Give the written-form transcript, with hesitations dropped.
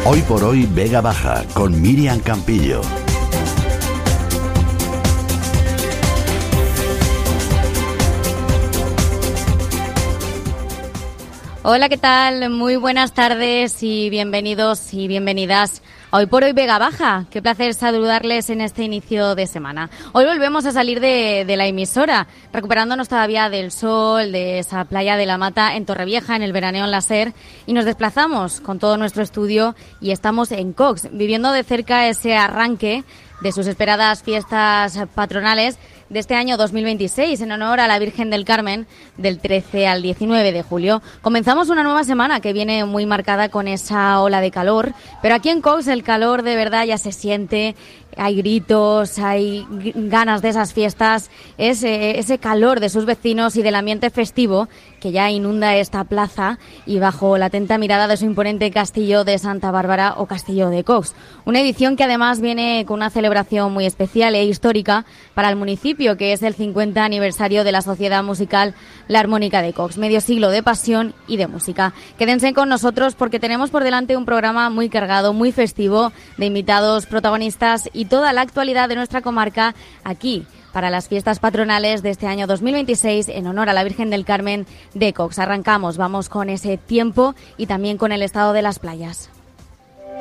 Hoy por hoy Vega Baja con Miriam Campillo. Hola, ¿qué tal? Muy buenas tardes y bienvenidos y bienvenidas a Hoy por Hoy Vega Baja. Qué placer saludarles en este inicio de semana. Hoy volvemos a salir de la emisora, recuperándonos todavía del sol, de esa playa de la Mata en Torrevieja, en el veraneo en la SER, y nos desplazamos con todo nuestro estudio y estamos en Cox, viviendo de cerca ese arranque de sus esperadas fiestas patronales de este año 2026, en honor a la Virgen del Carmen, del 13 al 19 de julio. Comenzamos una nueva semana que viene muy marcada con esa ola de calor, pero aquí en Cox el calor de verdad ya se siente. Hay gritos, hay ganas de esas fiestas, ese calor de sus vecinos y del ambiente festivo que ya inunda esta plaza y bajo la atenta mirada de su imponente castillo de Santa Bárbara o castillo de Cox. Una edición que además viene con una celebración muy especial e histórica para el municipio, que es el 50 aniversario de la Sociedad Musical La Armónica de Cox. Medio siglo de pasión y de música. Quédense con nosotros porque tenemos por delante un programa muy cargado, muy festivo, de invitados, protagonistas y toda la actualidad de nuestra comarca aquí para las fiestas patronales de este año 2026 en honor a la Virgen del Carmen de Cox. Arrancamos, vamos con ese tiempo y también con el estado de las playas.